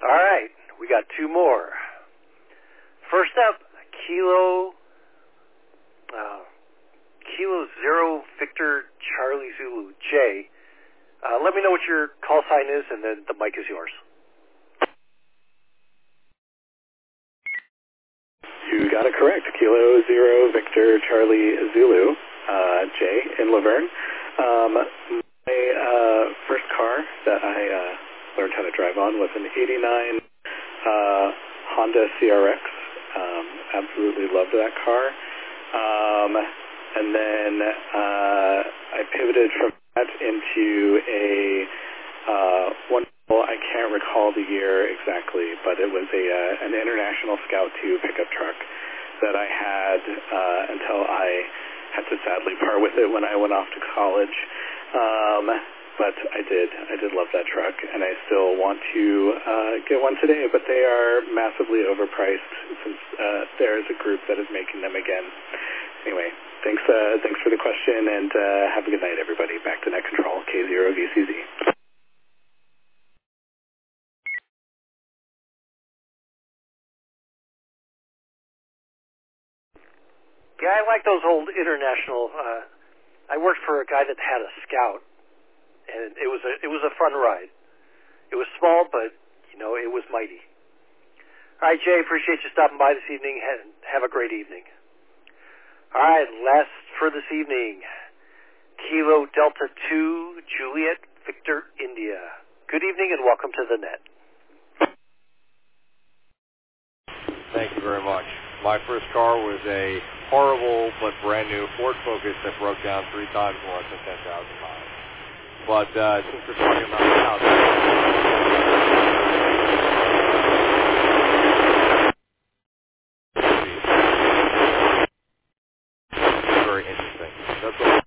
All right, we got two more. First up, Kilo Zero Victor Charlie Zulu J. Let me know what your call sign is, and then the mic is yours. You got it correct. Kilo Zero Victor Charlie Zulu J in Laverne. My first car that I learned how to drive on was an '89 Honda CRX. Absolutely loved that car. And then I pivoted from that into a wonderful, I can't recall the year exactly, but it was an International Scout 2 pickup truck that I had until I had to sadly part with it when I went off to college. But I did love that truck, and I still want to get one today, but they are massively overpriced since there is a group that is making them again. Anyway, thanks for the question, and have a good night, everybody. Back to Net Control, K0VCZ. Yeah, I like those old International. I worked for a guy that had a Scout, and it was a fun ride. It was small, but it was mighty. All right, Jay, appreciate you stopping by this evening. Have a great evening. All right, last for this evening, Kilo Delta 2 Juliet Victor India. Good evening and welcome to the net. Thank you very much. My first car was a horrible but brand new Ford Focus that broke down 3 times in less than 10,000 miles. But since we're talking about the house, very interesting. That's all.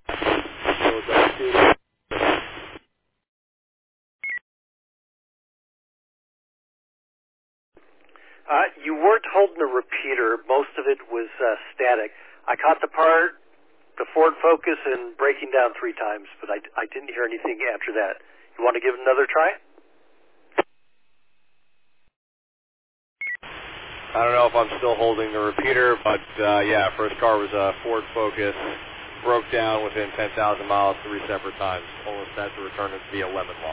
You weren't holding a repeater. Most of it was static. I caught the part, the Ford Focus, and breaking down 3 times, but I didn't hear anything after that. You want to give it another try? I don't know if I'm still holding the repeater, but yeah, first car was a Ford Focus, broke down within 10,000 miles 3 separate times. Almost had to return it via lemon law.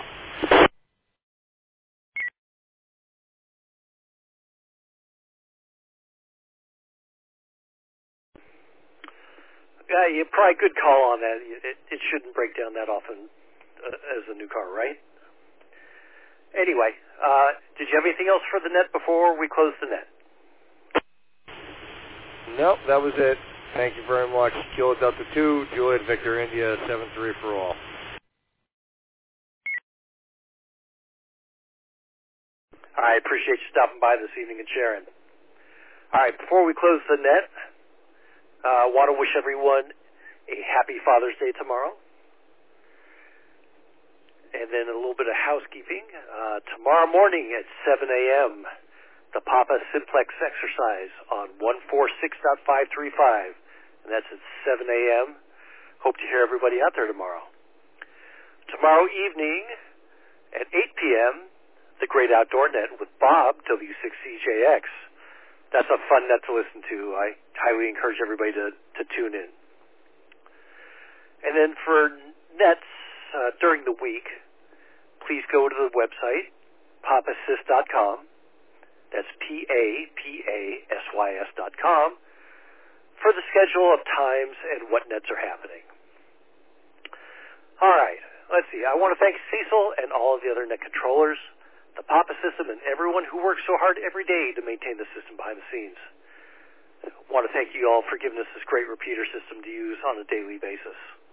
Yeah, you probably good call on that. It shouldn't break down that often as a new car, right? Anyway, did you have anything else for the net before we close the net? Nope, that was it. Thank you very much. Kilo Delta 2, Juliet Victor India, 7-3 for all. I appreciate you stopping by this evening and sharing. All right, before we close the net, I want to wish everyone a happy Father's Day tomorrow. And then a little bit of housekeeping. Tomorrow morning at 7 a.m., the Papa Simplex exercise on 146.535. And that's at 7 a.m. Hope to hear everybody out there tomorrow. Tomorrow evening at 8 p.m., the Great Outdoor Net with Bob, W6CJX. That's a fun net to listen to. I highly encourage everybody to tune in. And then for nets during the week, please go to the website, papasys.com. That's PAPASYS.com for the schedule of times and what nets are happening. All right, let's see. I want to thank Cecil and all of the other net controllers, the Papa system, and everyone who works so hard every day to maintain the system behind the scenes. I want to thank you all for giving us this great repeater system to use on a daily basis.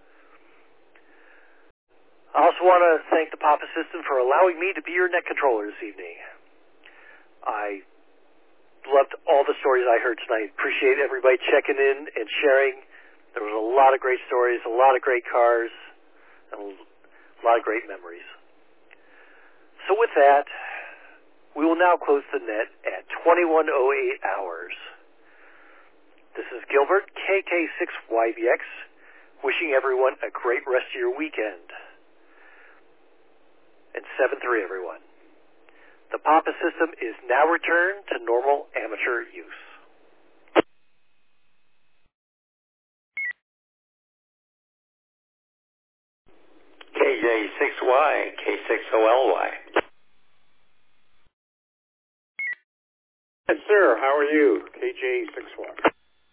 I also want to thank the Papa system for allowing me to be your net controller this evening. I loved all the stories I heard tonight. Appreciate everybody checking in and sharing. There was a lot of great stories, a lot of great cars, and a lot of great memories. So with that, we will now close the net at 21:08 hours. This is Gilbert, KK6YBX, wishing everyone a great rest of your weekend. And 7-3, everyone. The Papa system is now returned to normal amateur use. KJ6Y, K6OLY. Yes, sir. How are you? KJ6Y.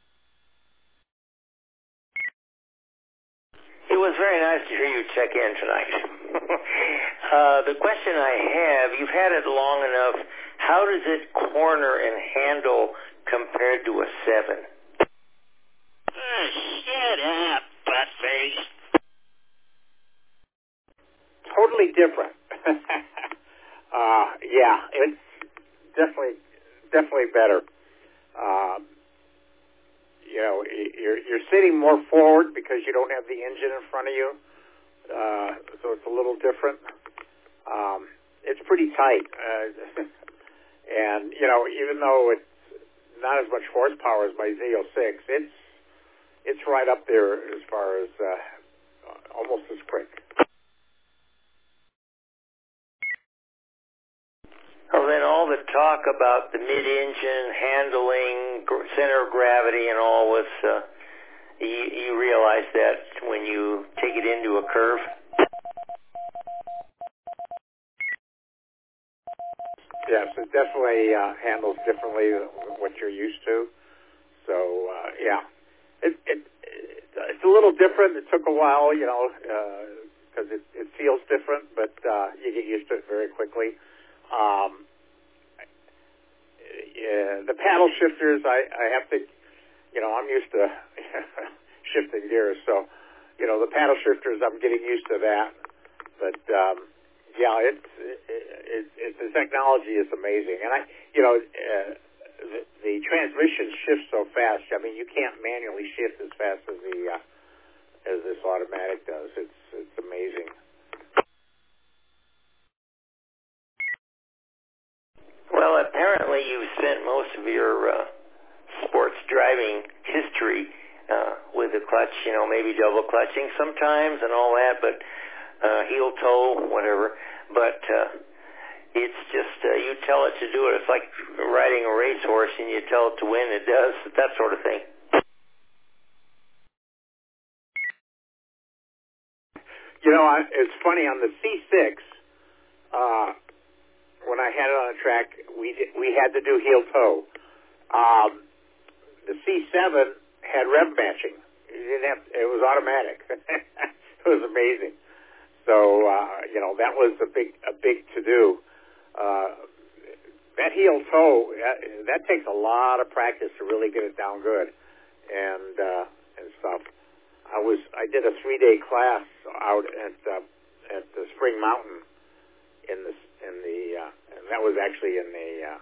It was very nice to hear you check in tonight. The question I have, you've had it long enough. How does it corner and handle compared to a 7? Shut up, buttface. Totally different. Yeah, it's definitely better. You know, you're sitting more forward because you don't have the engine in front of you, so it's a little different. It's pretty tight, and you know, even though it's not as much horsepower as my Z06, it's right up there as far as almost as quick. Well, then all the talk about the mid-engine handling, center of gravity, and all was, you realize that when you take it into a curve? Yes, it definitely handles differently than what you're used to. So, yeah, it's a little different. It took a while, you know, because it feels different, but you get used to it very quickly. The paddle shifters, I have to, you know, I'm used to shifting gears, so, you know, the paddle shifters, I'm getting used to that. But, yeah, the technology is amazing. And the transmission shifts so fast. I mean, you can't manually shift as fast as this automatic does. It's amazing. Well, apparently you've spent most of your sports driving history with the clutch, you know, maybe double clutching sometimes and all that, but heel toe, whatever. But it's just you tell it to do it. It's like riding a racehorse and you tell it to win, it does, that sort of thing. You know, it's funny, on the C6, when I had it on a track, we had to do heel toe. The C7 had rev matching. It was automatic. It was amazing. So you know, that was a big to do. That heel toe, that takes a lot of practice to really get it down good, and stuff. I did a 3-day class out at the Spring Mountain in that was actually in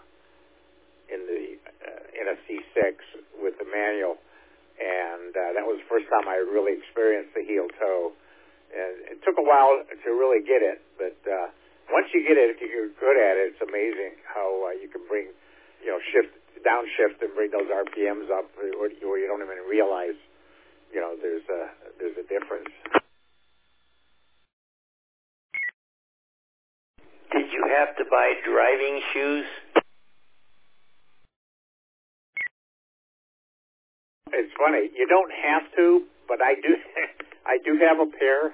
a C6 with the manual, and that was the first time I really experienced the heel toe. And it took a while to really get it, but once you get it, if you're good at it, it's amazing how you can bring, you know, downshift and bring those RPMs up where you don't even realize, you know, there's a difference. Did you have to buy driving shoes? It's funny. You don't have to, but I do. I do have a pair.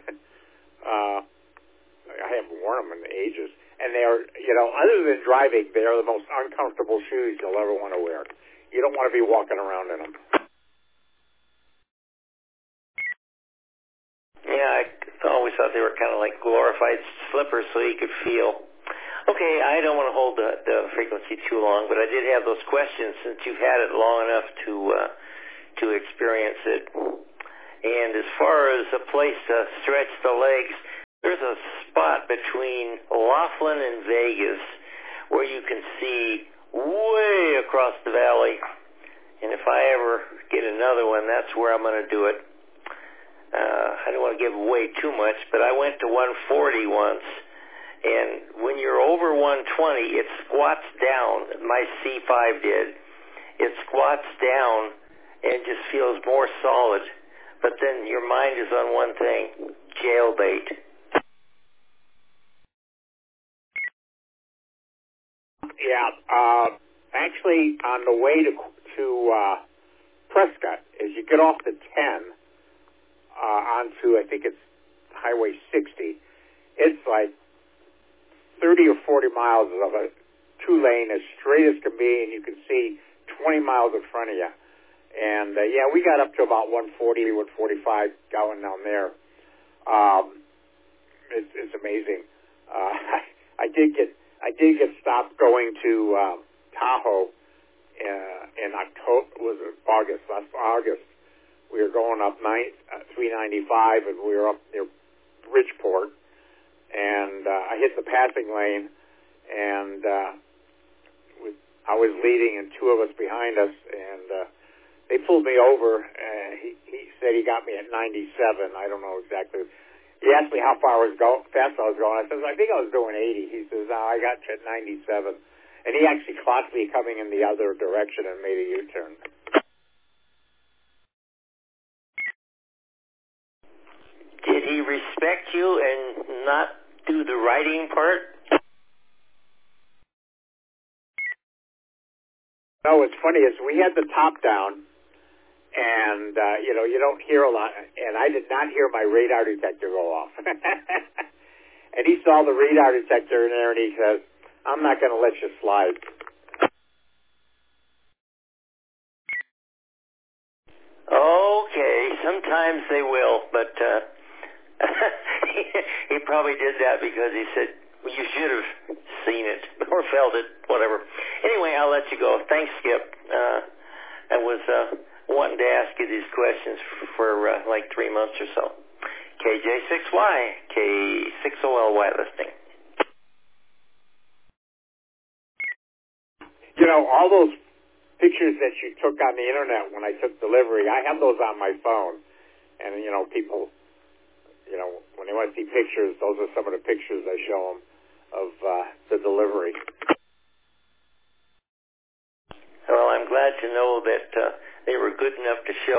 I haven't worn them in ages, and they are, you know, other than driving, they are the most uncomfortable shoes you'll ever want to wear. You don't want to be walking around in them. Yeah, I always thought they were kind of like glorified slippers so you could feel. Okay, I don't want to hold the frequency too long, but I did have those questions since you've had it long enough to experience it. And as far as a place to stretch the legs, there's a spot between Laughlin and Vegas where you can see way across the valley. And if I ever get another one, that's where I'm going to do it. I don't want to give away too much, but I went to 140 once, and when you're over 120, it squats down. My C5 did. It squats down and just feels more solid. But then your mind is on one thing, jailbait. Yeah. Actually, on the way to Prescott, as you get off the 10 onto, I think it's Highway 60, it's like 30 or 40 miles of a two-lane as straight as can be, and you can see 20 miles in front of you. And, we got up to about 140, 145 going down there. It's amazing. I did get stopped going to Tahoe in October. Was it August? Last August, we were going up 395, and we were up near Bridgeport, and I hit the passing lane, and I was leading, and two of us behind us, and they pulled me over. He said he got me at 97. I don't know exactly. He asked me how far fast I was going. I said, I think I was doing 80. He says, no, I got you at 97. And he actually caught me coming in the other direction and made a U-turn. Did he respect you and not do the writing part? No, what's funny is we had the top down, and, you don't hear a lot, and I did not hear my radar detector go off. And he saw the radar detector in there, and he says, I'm not going to let you slide. Okay, sometimes they will, but he probably did that because he said, well, you should have seen it or felt it, whatever. Anyway, I'll let you go. Thanks, Skip. I was wanting to ask you these questions for like 3 months or so. KJ6Y, K6OLY listing. All those pictures that you took on the internet when I took delivery, I have those on my phone. And, people, when they want to see pictures, those are some of the pictures I show them of the delivery. Well, I'm glad to know that they were good enough to show.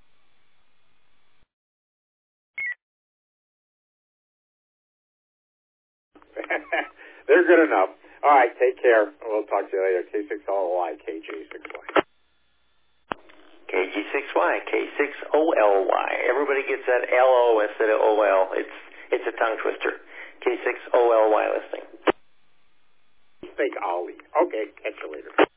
They're good enough. All right, take care. We'll talk to you later. K6OLY, KG6Y. KG6Y, K6OLY. Everybody gets that LO instead of OL. It's a tongue twister. K6OLY listing. Think Ollie. Okay, catch you later.